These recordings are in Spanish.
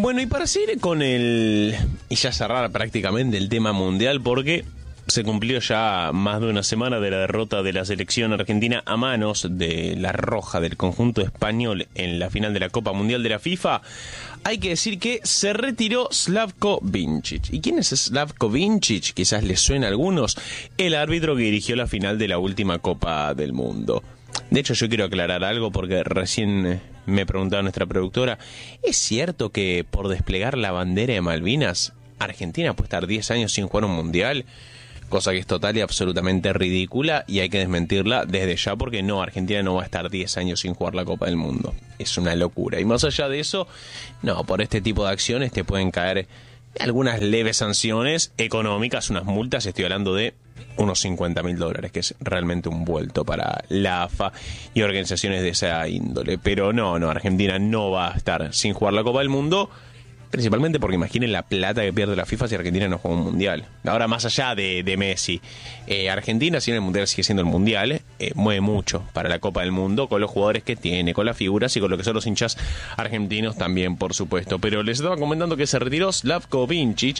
Bueno, y para seguir con y ya cerrar prácticamente el tema mundial, porque se cumplió ya más de una semana de la derrota de la selección argentina a manos de la Roja del conjunto español en la final de la Copa Mundial de la FIFA. Hay que decir que se retiró Slavko Vincic. ¿Y quién es Slavko Vincic? Quizás les suena a algunos. El árbitro que dirigió la final de la última Copa del Mundo. De hecho, yo quiero aclarar algo porque recién me preguntaba nuestra productora. ¿Es cierto que por desplegar la bandera de Malvinas, Argentina puede estar 10 años sin jugar un mundial? Cosa que es total y absolutamente ridícula y hay que desmentirla desde ya porque no, Argentina no va a estar 10 años sin jugar la Copa del Mundo. Es una locura. Y más allá de eso, no, por este tipo de acciones te pueden caer algunas leves sanciones económicas, unas multas, estoy hablando de unos $50.000, que es realmente un vuelto para la AFA y organizaciones de esa índole. Pero no, Argentina no va a estar sin jugar la Copa del Mundo, principalmente porque imaginen la plata que pierde la FIFA si Argentina no juega un mundial. Ahora, más allá de Messi, Argentina, si en el mundial sigue siendo el mundial, mueve mucho para la Copa del Mundo, con los jugadores que tiene, con las figuras y con lo que son los hinchas argentinos también, por supuesto. Pero les estaba comentando que se retiró Slavko Vincic,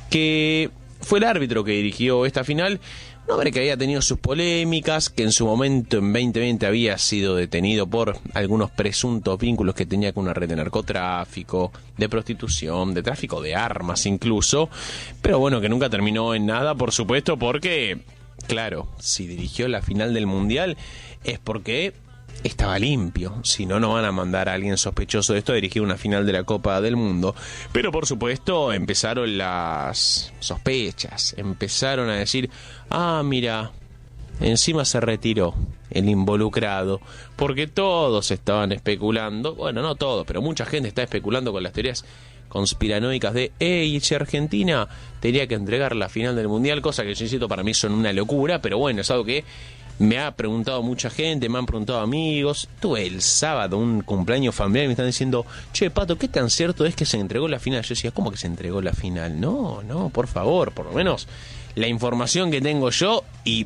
que fue el árbitro que dirigió esta final. Un hombre que había tenido sus polémicas, que en su momento en 2020 había sido detenido por algunos presuntos vínculos que tenía con una red de narcotráfico, de prostitución, de tráfico de armas incluso, pero bueno, que nunca terminó en nada, por supuesto, porque, claro, si dirigió la final del Mundial es porque estaba limpio, si no, no van a mandar a alguien sospechoso de esto a dirigir una final de la Copa del Mundo. Pero por supuesto empezaron las sospechas, empezaron a decir, mira, encima se retiró el involucrado, porque todos estaban especulando, bueno, no todos, pero mucha gente está especulando con las teorías conspiranoicas de, si Argentina tenía que entregar la final del Mundial, cosa que yo insisto, para mí son una locura, pero bueno, es algo que me ha preguntado mucha gente, me han preguntado amigos. Tuve el sábado un cumpleaños familiar y me están diciendo, che, Pato, ¿qué tan cierto es que se entregó la final? Yo decía, ¿cómo que se entregó la final? No, por favor, por lo menos la información que tengo yo y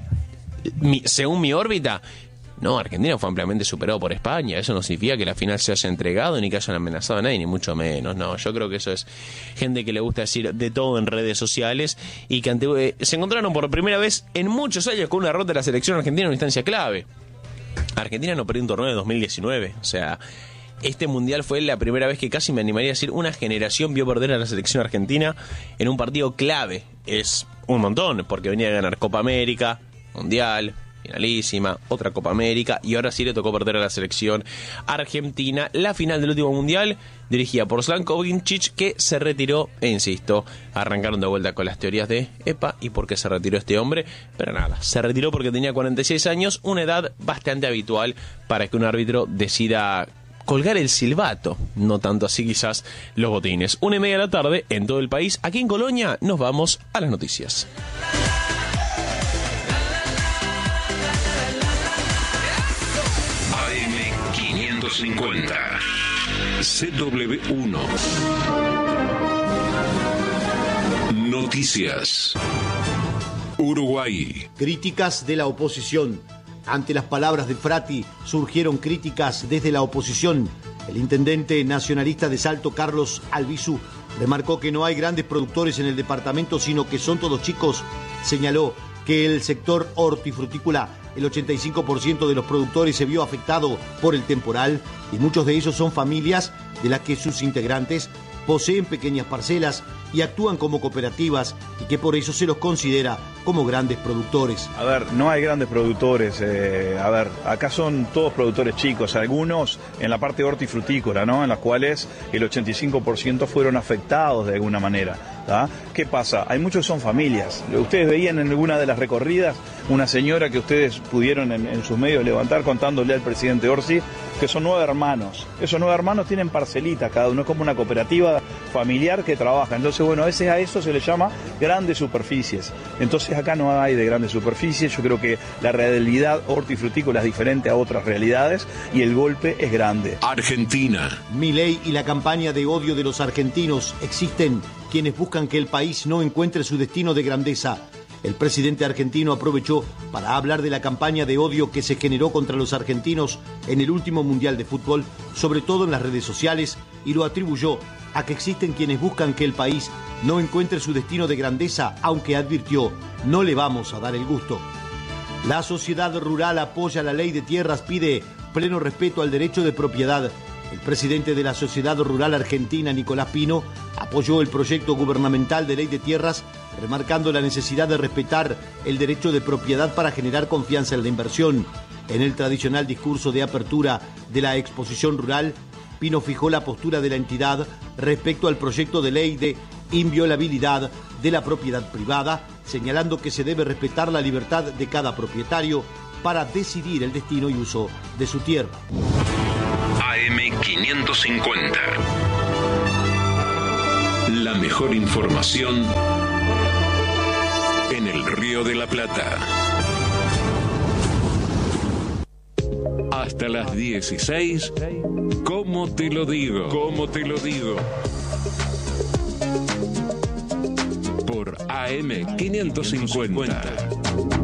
según mi órbita, no, Argentina fue ampliamente superado por España. Eso no significa que la final se haya entregado ni que hayan amenazado a nadie, ni mucho menos. No, yo creo que eso es gente que le gusta decir de todo en redes sociales y que se encontraron por primera vez en muchos años con una derrota de la selección argentina en una instancia clave. Argentina no perdió un torneo de 2019. O sea, este mundial fue la primera vez que casi me animaría a decir una generación vio perder a la selección argentina en un partido clave. Es un montón, porque venía a ganar Copa América, Mundial, finalísima, otra Copa América y ahora sí le tocó perder a la selección argentina la final del último mundial dirigida por Slavko Vincic, que se retiró e insisto, arrancaron de vuelta con las teorías de ¿y por qué se retiró este hombre? Pero nada, se retiró porque tenía 46 años, una edad bastante habitual para que un árbitro decida colgar el silbato, no tanto así quizás los botines. 1:30 de la tarde en todo el país. Aquí en Colonia nos vamos a las noticias. AM550 CW1 Noticias Uruguay. Críticas de la oposición. Ante las palabras de Frati surgieron críticas desde la oposición. El intendente nacionalista de Salto, Carlos Albizu, remarcó que no hay grandes productores en el departamento, sino que son todos chicos. Señaló que el sector hortifrutícola, el 85% de los productores se vio afectado por el temporal y muchos de ellos son familias de las que sus integrantes poseen pequeñas parcelas y actúan como cooperativas y que por eso se los considera como grandes productores. A ver, no hay grandes productores, acá son todos productores chicos, algunos en la parte hortifrutícola, ¿no? En las cuales el 85% fueron afectados de alguna manera. ¿tá? ¿Qué pasa? Hay muchos que son familias. Ustedes veían en alguna de las recorridas una señora que ustedes pudieron en sus medios levantar contándole al presidente Orsi que son 9 hermanos. Esos 9 hermanos tienen parcelitas, cada uno es como una cooperativa familiar que trabaja. Entonces, bueno, a veces a eso se le llama grandes superficies. Entonces acá no hay de grandes superficies. Yo creo que la realidad hortifrutícola es diferente a otras realidades y el golpe es grande. Argentina. Milei y la campaña de odio de los argentinos. Existen quienes buscan que el país no encuentre su destino de grandeza. El presidente argentino aprovechó para hablar de la campaña de odio que se generó contra los argentinos en el último Mundial de Fútbol, sobre todo en las redes sociales, y lo atribuyó a que existen quienes buscan que el país no encuentre su destino de grandeza, aunque advirtió, no le vamos a dar el gusto. La sociedad rural apoya la ley de tierras, pide pleno respeto al derecho de propiedad. El presidente de la Sociedad Rural Argentina, Nicolás Pino, apoyó el proyecto gubernamental de ley de tierras, remarcando la necesidad de respetar el derecho de propiedad para generar confianza en la inversión. En el tradicional discurso de apertura de la exposición rural, Pino fijó la postura de la entidad respecto al proyecto de ley de inviolabilidad de la propiedad privada, señalando que se debe respetar la libertad de cada propietario para decidir el destino y uso de su tierra. AM550. La mejor información en el Río de la Plata. Hasta las 16. ¿Cómo te lo digo? ¿Cómo te lo digo? Por AM550.